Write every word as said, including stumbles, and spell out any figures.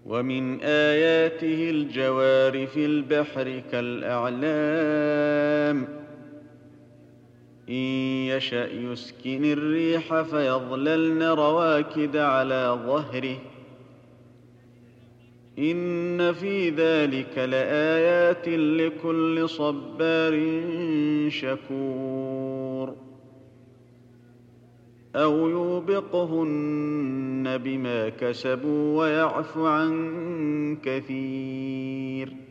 ومن آياته الجوار في البحر كالأعلام إن يشأ يسكن الريح فيظللن رواكد على ظهره إن في ذلك لآيات لكل صبار شكور أو يوبقهن بما كسبوا ويعف عن كثير